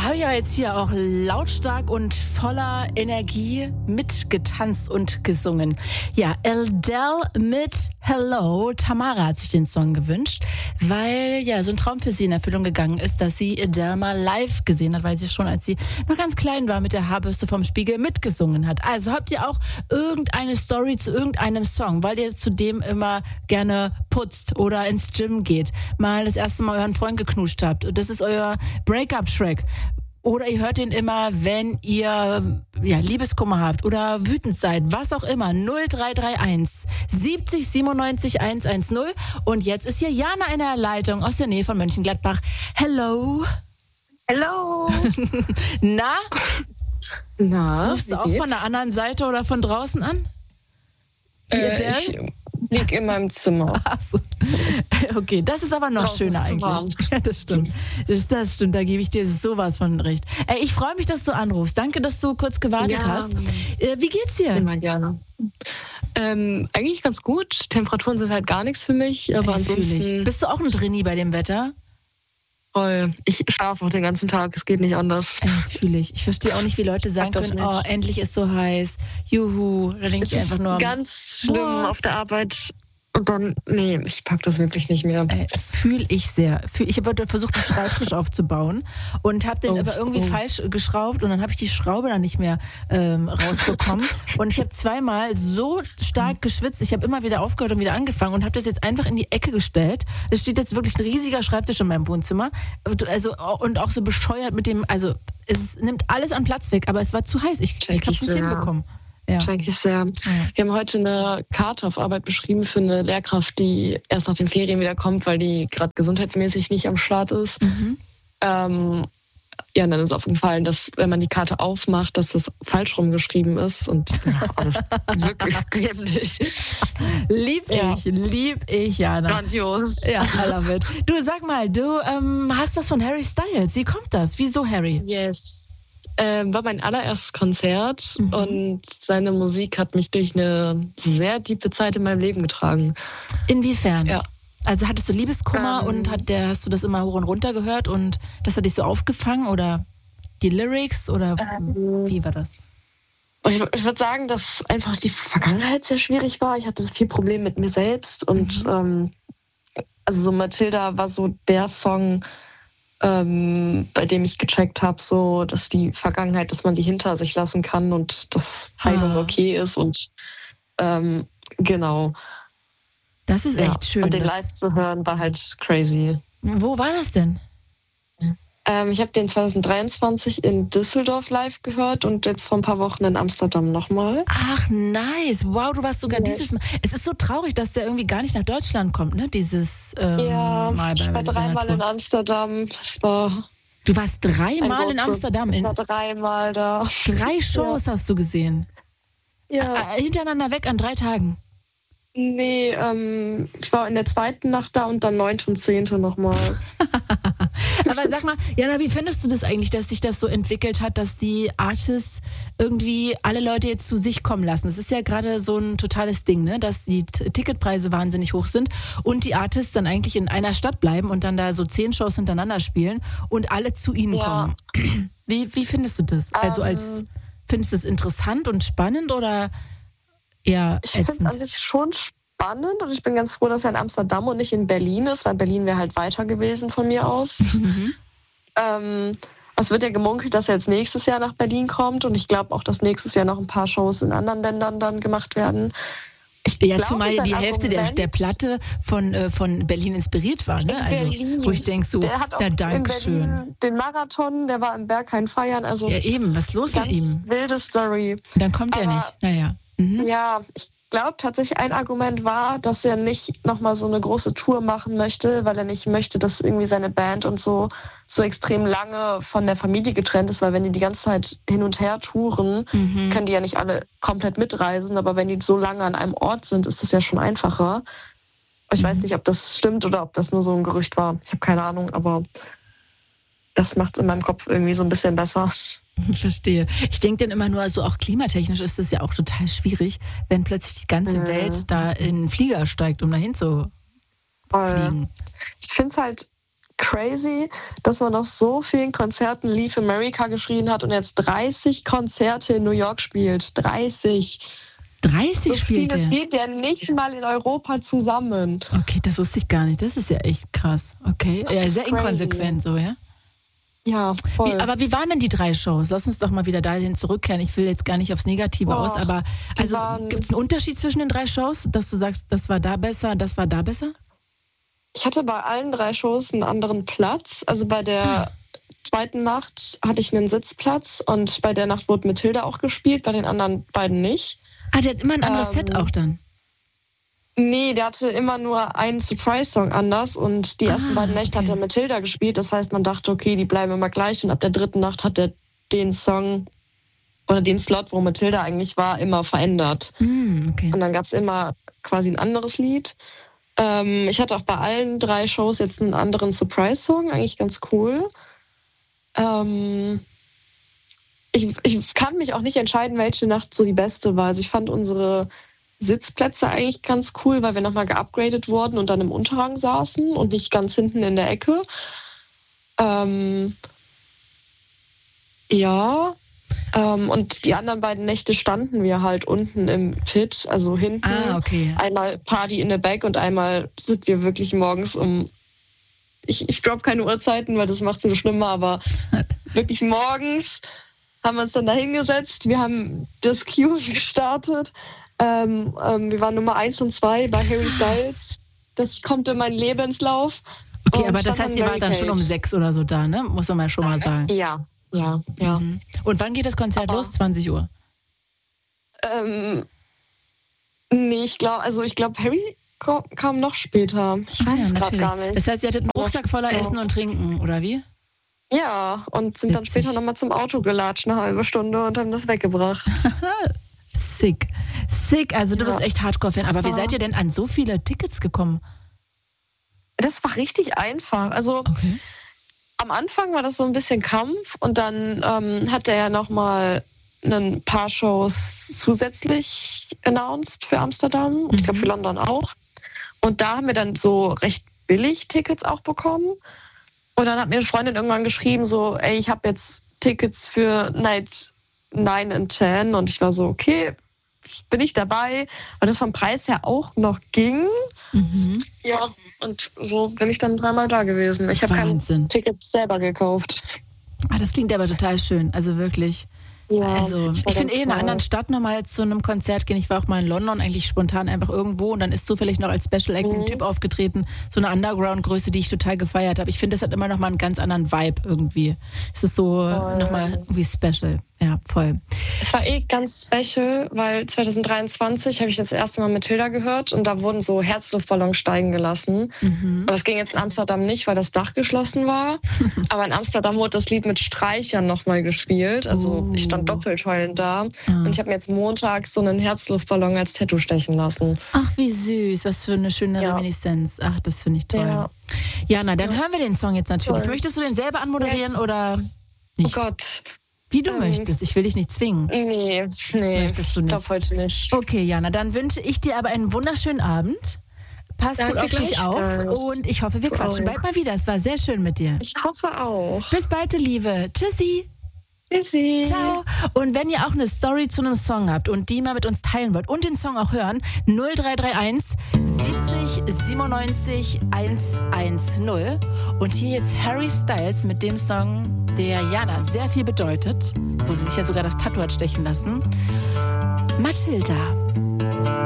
habe ja jetzt hier auch lautstark und voller Energie mitgetanzt und gesungen. Ja, Adele mit Hello. Tamara hat sich den Song gewünscht, weil ja so ein Traum für sie in Erfüllung gegangen ist, dass sie Adele mal live gesehen hat, weil sie schon, als sie noch ganz klein war, mit der Haarbürste vom Spiegel mitgesungen hat. Also habt ihr auch irgendeine Story zu irgendeinem Song, weil ihr zu dem immer gerne putzt oder ins Gym geht, mal das erste Mal euren Freund geknutscht habt. Das ist euer Breakup-Track. Oder ihr hört ihn immer, wenn ihr Liebeskummer habt oder wütend seid, was auch immer. 0331 70 97 110. Und jetzt ist hier Jana in der Leitung aus der Nähe von Mönchengladbach. Hello. Hello. Na? Rufst du auch von der anderen Seite oder von draußen an? Ich liege in meinem Zimmer. Ach so. Okay, das ist aber noch draußen schöner eigentlich. Ja, das stimmt. Das stimmt, da gebe ich dir sowas von recht. Ich freue mich, dass du anrufst. Danke, dass du kurz gewartet hast. Wie geht's dir? Immer gerne. Eigentlich ganz gut. Temperaturen sind halt gar nichts für mich, aber ansonsten... Bist du auch ein Trainee bei dem Wetter? Voll. Ich schlafe auch den ganzen Tag, es geht nicht anders. Fühle ich. Ich verstehe auch nicht, wie Leute sagen können, oh, endlich ist so heiß, juhu. Da denke ich einfach nur... Ganz schlimm auf der Arbeit. Und dann, nee, ich pack das wirklich nicht mehr. Fühle ich sehr. Ich habe versucht, einen Schreibtisch aufzubauen und habe den aber irgendwie falsch geschraubt und dann habe ich die Schraube dann nicht mehr rausbekommen. Und ich habe zweimal so stark geschwitzt. Ich habe immer wieder aufgehört und wieder angefangen und habe das jetzt einfach in die Ecke gestellt. Es steht jetzt wirklich ein riesiger Schreibtisch in meinem Wohnzimmer. Also, und auch so bescheuert mit dem, also es nimmt alles an Platz weg, aber es war zu heiß. Ich habe es nicht hinbekommen. Ja. Schrecklich sehr. Wir haben heute eine Karte auf Arbeit beschrieben für eine Lehrkraft, die erst nach den Ferien wieder kommt, weil die gerade gesundheitsmäßig nicht am Start ist. Dann ist aufgefallen, dass wenn man die Karte aufmacht, dass das falsch rumgeschrieben ist und alles wirklich dämlich. Lieb ich, Jana. Grandios. Ja, I love it. Du, sag mal, du hast was von Harry Styles. Wie kommt das? Wieso Harry? Yes. War mein allererstes Konzert und seine Musik hat mich durch eine sehr tiefe Zeit in meinem Leben getragen. Inwiefern? Ja. Also hattest du Liebeskummer und hast du das immer hoch und runter gehört und das hat dich so aufgefangen oder die Lyrics oder wie war das? Ich würde sagen, dass einfach die Vergangenheit sehr schwierig war. Ich hatte viel Probleme mit mir selbst und also so Matilda war so der Song, bei dem ich gecheckt habe, so, dass die Vergangenheit, dass man die hinter sich lassen kann und dass Heilung okay ist und genau. Das ist echt schön. Und den live zu hören war halt crazy. Wo war das denn? Ich habe den 2023 in Düsseldorf live gehört und jetzt vor ein paar Wochen in Amsterdam nochmal. Ach, nice. Wow, du warst sogar dieses Mal. Es ist so traurig, dass der irgendwie gar nicht nach Deutschland kommt, ne? Dieses Mal ich war dreimal in Amsterdam. Du warst dreimal in Amsterdam? Ich war dreimal da. 3 Shows hast du gesehen? Ja. Hintereinander weg an 3 Tagen? Nee, ich war in der 2. Nacht da und dann 9. und 10. nochmal. Aber sag mal, Jana, wie findest du das eigentlich, dass sich das so entwickelt hat, dass die Artists irgendwie alle Leute jetzt zu sich kommen lassen? Das ist ja gerade so ein totales Ding, ne? Dass die Ticketpreise wahnsinnig hoch sind und die Artists dann eigentlich in einer Stadt bleiben und dann da so 10 Shows hintereinander spielen und alle zu ihnen kommen. Wie findest du das? Also findest du es interessant und spannend oder eher ich finde es an sich schon spannend und ich bin ganz froh, dass er in Amsterdam und nicht in Berlin ist, weil Berlin wäre halt weiter gewesen von mir aus. Es wird ja gemunkelt, dass er jetzt nächstes Jahr nach Berlin kommt und ich glaube auch, dass nächstes Jahr noch ein paar Shows in anderen Ländern dann gemacht werden. Zumal die Hälfte der Platte von Berlin inspiriert war, ne? Also, wo ich denke so, Dankeschön. In Berlin den Marathon, der war im Berghain feiern. Also ja eben, was ist los mit ihm? Wilde Story. Dann kommt er nicht, naja. Ja, ich glaube tatsächlich ein Argument war, dass er nicht nochmal so eine große Tour machen möchte, weil er nicht möchte, dass irgendwie seine Band und so extrem lange von der Familie getrennt ist, weil wenn die ganze Zeit hin und her touren, können die ja nicht alle komplett mitreisen, aber wenn die so lange an einem Ort sind, ist das ja schon einfacher. Ich weiß nicht, ob das stimmt oder ob das nur so ein Gerücht war. Ich habe keine Ahnung, aber das macht es in meinem Kopf irgendwie so ein bisschen besser. Verstehe. Ich denke dann immer nur, also auch klimatechnisch ist das ja auch total schwierig, wenn plötzlich die ganze Welt da in den Flieger steigt, um dahin zu fliegen. Ich finde es halt crazy, dass man auf so vielen Konzerten Leave America geschrien hat und jetzt 30 Konzerte in New York spielt. 30. 30 spielt er? Das spielt der nicht mal in Europa zusammen. Okay, das wusste ich gar nicht. Das ist ja echt krass. Okay, ja, sehr inkonsequent so, ja? Ja, voll. Aber wie waren denn die 3 Shows? Lass uns doch mal wieder dahin zurückkehren. Ich will jetzt gar nicht aufs Negative aus, aber also gibt es einen Unterschied zwischen den 3 Shows, dass du sagst, das war da besser, das war da besser? Ich hatte bei allen 3 Shows einen anderen Platz. Also bei der zweiten Nacht hatte ich einen Sitzplatz und bei der Nacht wurde Mathilda auch gespielt, bei den anderen beiden nicht. Ah, der hat immer ein anderes Set auch dann? Nee, der hatte immer nur einen Surprise-Song anders und die ersten beiden Nächte hat er Mathilda gespielt. Das heißt, man dachte, okay, die bleiben immer gleich und ab der 3. Nacht hat er den Song oder den Slot, wo Mathilda eigentlich war, immer verändert. Okay. Und dann gab es immer quasi ein anderes Lied. Ich hatte auch bei allen 3 Shows jetzt einen anderen Surprise-Song, eigentlich ganz cool. Ich kann mich auch nicht entscheiden, welche Nacht so die beste war. Also ich fand unsere Sitzplätze eigentlich ganz cool, weil wir nochmal geupgradet wurden und dann im Unterrang saßen und nicht ganz hinten in der Ecke. Und die anderen beiden Nächte standen wir halt unten im Pit, also hinten. Okay. Einmal Party in the Back und einmal sind wir wirklich morgens ich droppe keine Uhrzeiten, weil das macht es so schlimmer, aber wirklich morgens haben wir uns dann da hingesetzt. Wir haben das Queue gestartet. Wir waren Nummer 1 und 2 bei Harry Styles. Das kommt in meinen Lebenslauf. Okay, aber das heißt, ihr wart dann schon um 6 oder so da, ne? Muss man mal schon mal sagen. Ja. Mhm. Und wann geht das Konzert los? 20 Uhr? Nee, ich glaube, Harry kam noch später. Ich weiß es gerade gar nicht. Das heißt, ihr hattet einen Rucksack voller Essen und Trinken, oder wie? Ja, und sind dann später nochmal zum Auto gelatscht, eine halbe Stunde und haben das weggebracht. Sick. Also du bist echt Hardcore-Fan. Aber wie seid ihr denn an so viele Tickets gekommen? Das war richtig einfach. Also am Anfang war das so ein bisschen Kampf und dann hat er ja nochmal ein paar Shows zusätzlich announced für Amsterdam und ich glaube für London auch. Und da haben wir dann so recht billig Tickets auch bekommen. Und dann hat mir eine Freundin irgendwann geschrieben, so, ey, ich habe jetzt Tickets für Night 9 und 10. Und ich war so, okay, bin ich dabei, weil das vom Preis her auch noch ging. Ja, und so bin ich dann 3-mal da gewesen. Ich habe kein Ticket selber gekauft. Das klingt aber total schön, also wirklich. Ja, also ich finde in einer anderen Stadt nochmal zu einem Konzert gehen. Ich war auch mal in London, eigentlich spontan einfach irgendwo und dann ist zufällig noch als Special Act ein Typ aufgetreten, so eine Underground-Größe, die ich total gefeiert habe. Ich finde, das hat immer nochmal einen ganz anderen Vibe irgendwie. Es ist so nochmal irgendwie special. Ja, voll. Es war ganz special, weil 2023 habe ich das erste Mal Mathilda gehört und da wurden so Herzluftballons steigen gelassen. Und das ging jetzt in Amsterdam nicht, weil das Dach geschlossen war. Aber in Amsterdam wurde das Lied mit Streichern nochmal gespielt. Also ich stand doppelt heulend da. Und ich habe mir jetzt montags so einen Herzluftballon als Tattoo stechen lassen. Ach, wie süß. Was für eine schöne Reminiszenz. Ach, das finde ich toll. Ja, na, dann hören wir den Song jetzt natürlich. Toll. Möchtest du den selber anmoderieren oder nicht? Oh Gott. Wie du möchtest. Ich will dich nicht zwingen. Nee. Möchtest du nicht? Ich glaube heute nicht. Okay, Jana, dann wünsche ich dir aber einen wunderschönen Abend. Pass gut auf dich auf und ich hoffe, wir quatschen bald mal wieder. Es war sehr schön mit dir. Ich hoffe auch. Bis bald, Liebe. Tschüssi. Tschüssi. Ciao. Und wenn ihr auch eine Story zu einem Song habt und die mal mit uns teilen wollt und den Song auch hören, 0331 70 97 110. Und hier jetzt Harry Styles mit dem Song, der Jana sehr viel bedeutet, wo sie sich ja sogar das Tattoo hat stechen lassen. Mathilda.